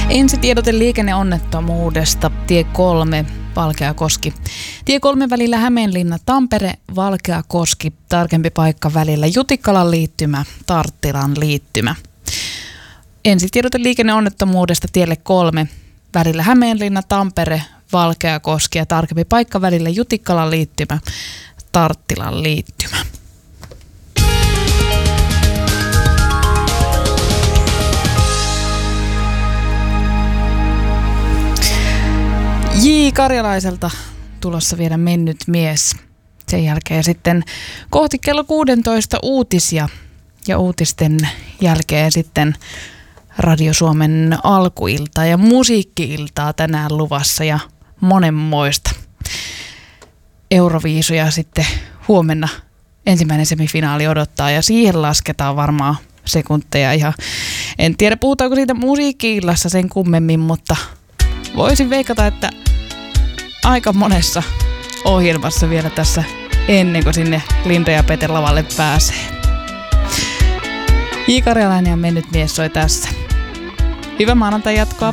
Ensitiedote liikenneonnettomuudesta tie 3 Valkeakoski. Tie 3 välillä Hämeenlinna Tampere Valkeakoski, tarkempi paikka välillä Jutikkalan liittymä, Tarttilan liittymä. Ensitiedote liikenneonnettomuudesta tielle 3 välillä Hämeenlinna Tampere Valkeakoski ja tarkempi paikka välillä Jutikkalan liittymä, Tarttilan liittymä. J. Karjalaiselta tulossa vielä mennyt mies. Sen jälkeen sitten kohti kello 16 uutisia ja uutisten jälkeen sitten Radio Suomen alkuiltaa ja musiikki-iltaa tänään luvassa ja monenmoista. Euroviisuja sitten huomenna ensimmäinen semifinaali odottaa ja siihen lasketaan varmaan sekunteja ihan. En tiedä puhutaanko siitä musiikki-illassa sen kummemmin, mutta voisin veikata, että aika monessa ohjelmassa vielä tässä ennen kuin sinne Linda ja Pete lavalle pääsee. J. Karjalainen ja mennyt mies soi tässä. Hyvää maanantai jatkoa.